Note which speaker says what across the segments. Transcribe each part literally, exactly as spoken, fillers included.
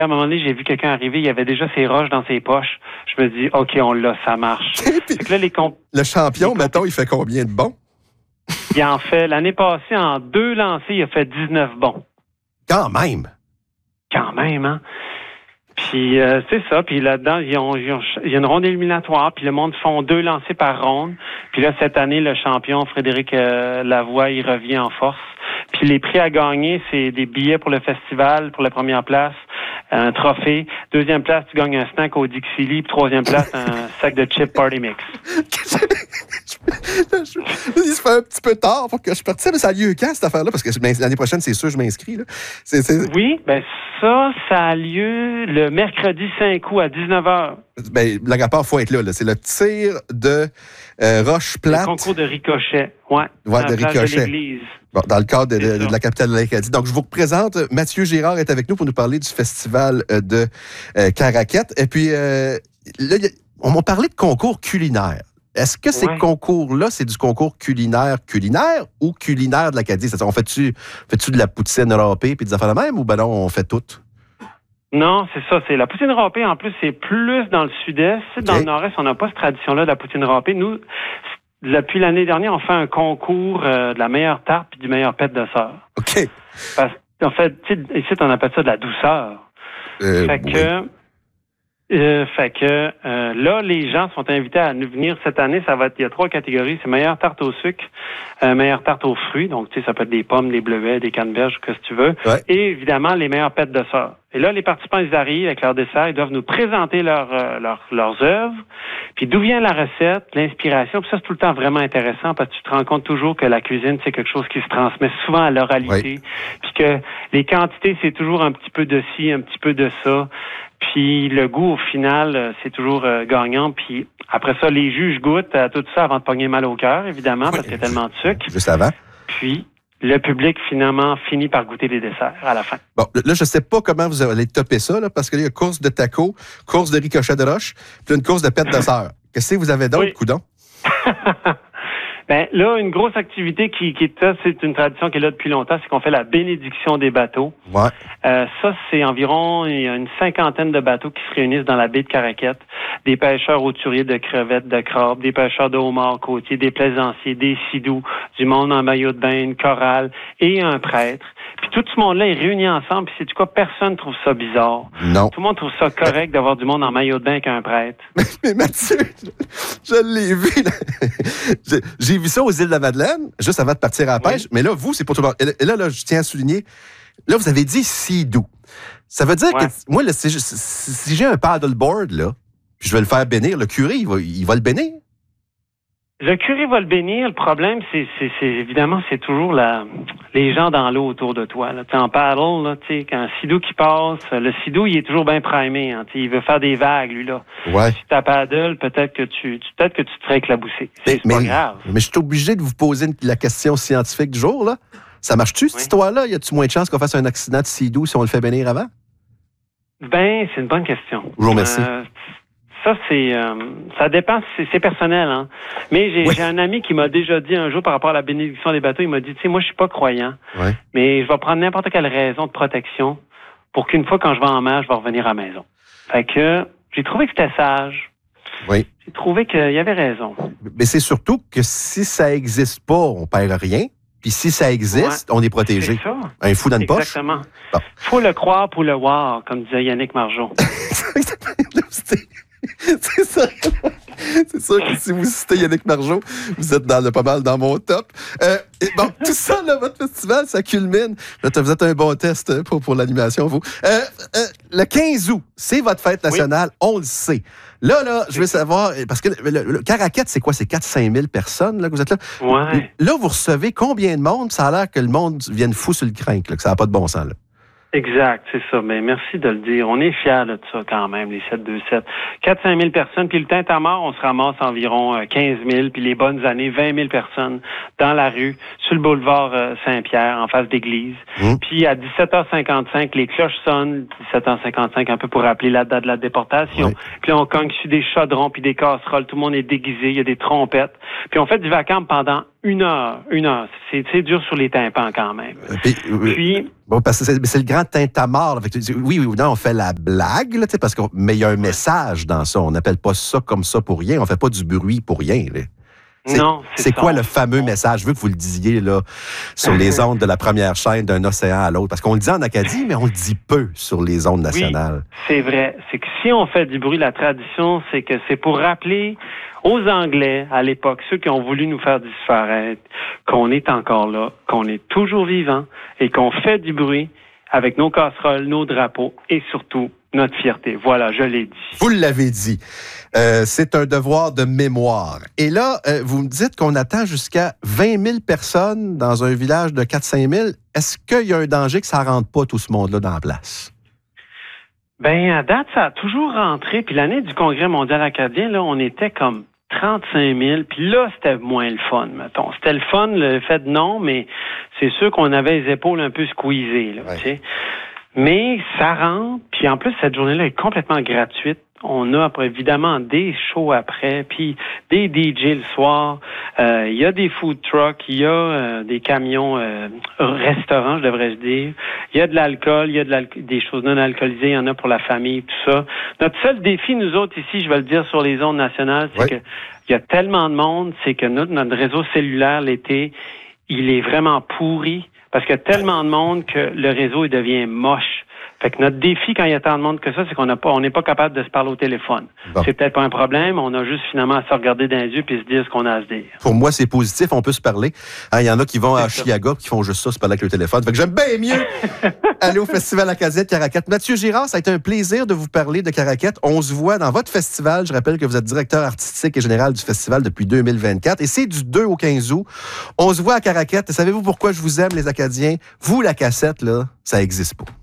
Speaker 1: À un moment donné, j'ai vu quelqu'un arriver, il avait déjà ses roches dans ses poches. Je me dis, OK, on l'a, ça marche.
Speaker 2: Puis,
Speaker 1: là, les comp-
Speaker 2: le champion,
Speaker 1: les
Speaker 2: mettons,
Speaker 1: comp-
Speaker 2: il fait combien de bons?
Speaker 1: Il en fait, l'année passée, en deux lancers, il a fait dix-neuf bons.
Speaker 2: Quand même!
Speaker 1: Quand même, hein? Puis euh, c'est ça. Puis là-dedans, ils ont, ils ont, il y a une ronde éliminatoire. Puis le monde font deux lancers par ronde. Puis là, cette année, le champion, Frédéric euh, Lavoie, il revient en force. Puis les prix à gagner, c'est des billets pour le festival, pour la première place, un trophée. Deuxième place, tu gagnes un snack au Dixili. Puis troisième place, un sac de chips Party Mix.
Speaker 2: Il se fait un petit peu tard pour que je participe. Mais ça a lieu quand, cette affaire-là? Parce que l'année prochaine, c'est sûr, je m'inscris. Là. C'est, c'est...
Speaker 1: Oui, bien ça, ça a lieu le mercredi cinq août à dix-neuf heures.
Speaker 2: Ben, blague à part, il faut être là, là. C'est le tir de euh, roche plate.
Speaker 1: Le concours de ricochet. Ouais,
Speaker 2: ouais de ricochet.
Speaker 1: De l'église.
Speaker 2: Bon, dans le cadre de, de, de la capitale de l'Acadie. Donc, je vous représente. Mathieu Girard est avec nous pour nous parler du festival de euh, Caraquette. Et puis, euh, là, y a, on m'a parlé de concours culinaire. Est-ce que ces ouais. concours-là, c'est du concours culinaire culinaire ou culinaire de l'Acadie? C'est-à-dire, on fait-tu, fait-tu de la poutine râpée puis des affaires de même ou ben non, on fait tout?
Speaker 1: Non, c'est ça. C'est la poutine râpée, en plus, c'est plus dans le sud-est. Okay. Dans le nord-est, on n'a pas cette tradition-là de la poutine râpée. Nous, depuis l'année dernière, on fait un concours euh, de la meilleure tarte et du meilleur pet de sœur.
Speaker 2: OK.
Speaker 1: Parce qu'en fait, ici, on appelle ça de la douceur.
Speaker 2: Euh,
Speaker 1: fait
Speaker 2: oui.
Speaker 1: que... Euh, fait que euh, là, les gens sont invités à nous venir cette année. Ça va être, il y a trois catégories. C'est meilleure tarte au sucre, euh, meilleure tarte aux fruits. Donc, tu sais, ça peut être des pommes, des bleuets, des canneberges, que si tu veux.
Speaker 2: Ouais.
Speaker 1: Et évidemment, les meilleures pêtes de sœur. Et là, les participants, ils arrivent avec leur dessert. Ils doivent nous présenter leur, euh, leur, leurs œuvres. Puis d'où vient la recette, l'inspiration. Puis ça, c'est tout le temps vraiment intéressant parce que tu te rends compte toujours que la cuisine, c'est quelque chose qui se transmet souvent à l'oralité.
Speaker 2: Ouais.
Speaker 1: Puis que les quantités, c'est toujours un petit peu de ci, un petit peu de ça. Puis le goût, au final, c'est toujours euh, gagnant. Puis après ça, les juges goûtent à tout ça avant de pogner mal au cœur, évidemment, oui. parce qu'il y a tellement de sucre.
Speaker 2: Juste avant.
Speaker 1: Puis le public, finalement, finit par goûter les desserts à la fin.
Speaker 2: Bon, là, je sais pas comment vous allez topper ça, là, parce qu'il y a course de tacos, course de ricochet de roche, puis une course de pète de sœur. Qu'est-ce que vous avez d'autre,
Speaker 1: oui.
Speaker 2: coudon?
Speaker 1: Ben là, une grosse activité qui, qui est ça, c'est une tradition qui est là depuis longtemps, c'est qu'on fait la bénédiction des bateaux.
Speaker 2: Ouais.
Speaker 1: Euh, ça, c'est environ il y a une cinquantaine de bateaux qui se réunissent dans la baie de Caraquette. Des pêcheurs hauturiers de crevettes, de crabes, des pêcheurs de homards côtiers, des plaisanciers, des sidous, du monde en maillot de bain, une chorale et un prêtre. Puis tout ce monde-là est réuni ensemble. Puis c'est du quoi, personne trouve ça bizarre.
Speaker 2: Non.
Speaker 1: Tout le monde trouve ça correct mais... d'avoir du monde en maillot de bain avec un prêtre.
Speaker 2: Mais, mais Mathieu, je, je l'ai vu. Là. J'ai vu ça aux îles de la Madeleine, juste avant de partir à la pêche. Oui. Mais là, vous, c'est pour tout le monde. Et là, là, je tiens à souligner, là, vous avez dit sidou. Ça veut dire ouais. que moi, là, si, si j'ai un paddleboard, là, puis je vais le faire bénir, le curé, il va, il va le bénir?
Speaker 1: Le curé va le bénir. Le problème, c'est, c'est, c'est évidemment, c'est toujours la, les gens dans l'eau autour de toi. Tu en paddle, là, tu sais, quand un sidou qui passe, le sidou, il est toujours bien primé. Hein, il veut faire des vagues, lui, là.
Speaker 2: Ouais.
Speaker 1: Si tu paddle, peut-être que tu, tu, peut-être que tu te ferais éclabousser. C'est, c'est
Speaker 2: mais,
Speaker 1: pas grave.
Speaker 2: Mais je suis obligé de vous poser une, la question scientifique du jour, là. Ça marche-tu, cette oui. histoire-là? Y a-tu moins de chances qu'on fasse un accident de sidou si on le fait bénir avant?
Speaker 1: Ben, c'est une bonne question.
Speaker 2: Je vous remercie. Euh,
Speaker 1: Ça, c'est euh, ça dépend, c'est, c'est personnel, hein. Mais j'ai, oui. j'ai un ami qui m'a déjà dit un jour par rapport à la bénédiction des bateaux, il m'a dit, tu sais, moi, je suis pas croyant,
Speaker 2: oui.
Speaker 1: mais je vais prendre n'importe quelle raison de protection pour qu'une fois, quand je vais en mer, je vais revenir à la maison. Fait que j'ai trouvé que c'était sage.
Speaker 2: Oui.
Speaker 1: J'ai trouvé qu'il y avait raison.
Speaker 2: Mais c'est surtout que si ça existe pas, on perd rien. Puis si ça existe, ouais. on est protégé.
Speaker 1: C'est ça.
Speaker 2: Un fou dans une poche.
Speaker 1: Exactement. Bon. Faut le croire pour le voir, comme disait Yannick Margeau.
Speaker 2: C'est ça. C'est sûr que si vous citez Yannick Margeau, vous êtes dans le, pas mal dans mon top. Euh, et bon, tout ça, là, votre festival, ça culmine. Vous êtes un bon test pour, pour l'animation, vous. Euh, euh, le quinze août, c'est votre fête nationale, oui. on le sait. Là, là, je veux savoir, parce que le, le Caraquette, c'est quoi? C'est quatre à cinq mille personnes là, que vous êtes là?
Speaker 1: Ouais.
Speaker 2: Là, vous recevez combien de monde? Ça a l'air que le monde vienne fou sur le crinque, là, que ça n'a pas de bon sens, là.
Speaker 1: Exact, c'est ça. Mais merci de le dire. On est fiers de ça quand même, les sept deux sept. quatre à cinq mille personnes, puis le Tintamarre, on se ramasse environ quinze mille, puis les bonnes années, vingt mille personnes dans la rue, sur le boulevard Saint-Pierre, en face d'église. Mmh. Puis à dix-sept heures cinquante-cinq, les cloches sonnent, dix-sept heures cinquante-cinq, un peu pour rappeler la date de la déportation. Oui. Puis on cogne sur des chaudrons, puis des casseroles, tout le monde est déguisé, il y a des trompettes. Puis on fait du vacarme pendant une heure, une heure. C'est, c'est dur sur les tympans quand même.
Speaker 2: Puis,
Speaker 1: Puis
Speaker 2: bon, parce que c'est, c'est le grand tintamarre. Là. Oui, oui, non, on fait la blague, là, parce qu'on, mais il y a un message dans ça. On n'appelle pas ça comme ça pour rien. On fait pas du bruit pour rien. Là. C'est,
Speaker 1: non, c'est,
Speaker 2: c'est quoi
Speaker 1: ça.
Speaker 2: le fameux message? Je veux que vous le disiez là, sur les ondes de la première chaîne d'un océan à l'autre. Parce qu'on le dit en Acadie, mais on le dit peu sur les ondes nationales.
Speaker 1: Oui, c'est vrai. C'est que si on fait du bruit, la tradition, c'est que c'est pour rappeler aux Anglais, à l'époque, ceux qui ont voulu nous faire disparaître, qu'on est encore là, qu'on est toujours vivant et qu'on fait du bruit avec nos casseroles, nos drapeaux et surtout notre fierté. Voilà, je l'ai dit.
Speaker 2: Vous l'avez dit. Euh, c'est un devoir de mémoire. Et là, euh, vous me dites qu'on attend jusqu'à vingt mille personnes dans un village de quatre à cinq mille. Est-ce qu'il y a un danger que ça ne rentre pas tout ce monde-là dans la place?
Speaker 1: Ben, à date, ça a toujours rentré. Puis l'année du Congrès mondial acadien, là, on était comme trente-cinq mille. Puis là, c'était moins le fun, mettons. C'était le fun, le fait de non, mais c'est sûr qu'on avait les épaules un peu squeezées, là, ouais. Tu sais. Mais ça rentre, puis en plus, cette journée-là est complètement gratuite. On a après, évidemment des shows après, puis des D J le soir. Il euh, y a des food trucks, il y a euh, des camions euh, restaurants, je devrais dire. Il y a de l'alcool, il y a de l'alco- des choses non alcoolisées, il y en a pour la famille, tout ça. Notre seul défi, nous autres ici, je vais le dire sur les ondes nationales, c'est oui. que il y a tellement de monde, c'est que notre, notre réseau cellulaire l'été, il est vraiment pourri. Parce qu'il y a tellement de monde que le réseau il devient moche. Fait que notre défi, quand il y a tant de monde que ça, c'est qu'on n'a pas, on n'est pas capable de se parler au téléphone. Bon. C'est peut-être pas un problème, on a juste finalement à se regarder dans les yeux puis se dire ce qu'on a à se dire.
Speaker 2: Pour moi, c'est positif, on peut se parler. Il hein, y en a qui vont c'est à ça. Chiaga qui font juste ça, se parler avec le téléphone. Fait que j'aime bien mieux aller au Festival Acadien de Caraquette. Mathieu Girard, ça a été un plaisir de vous parler de Caraquette. On se voit dans votre festival. Je rappelle que vous êtes directeur artistique et général du festival depuis deux mille vingt-quatre. Et c'est du deux au quinze août. On se voit à Caraquette. Et savez-vous pourquoi je vous aime, les Acadiens? Vous, la cassette, là, ça n'existe pas.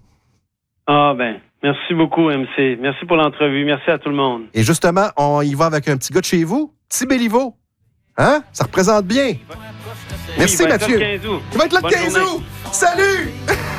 Speaker 1: Ah ben, merci beaucoup, M C. Merci pour l'entrevue. Merci à tout le monde.
Speaker 2: Et justement, on y va avec un petit gars de chez vous, Petit Béliveau. Hein? Ça représente bien.
Speaker 1: Oui,
Speaker 2: merci,
Speaker 1: il va
Speaker 2: Mathieu.
Speaker 1: être là le quinze août.
Speaker 2: Il va être là le quinze août. Salut!